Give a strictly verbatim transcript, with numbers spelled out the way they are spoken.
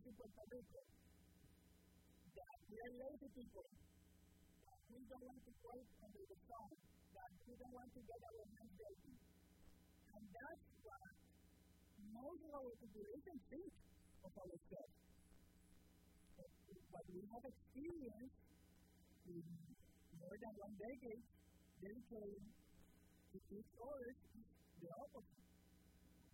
to Puerto Rico that we are lazy people, that we don't want to work under the sun, that we don't want to get our hands dirty. And that's what most of our population think of ourselves. But what we have experienced in more than one decade dedicated to teach others is the opposite.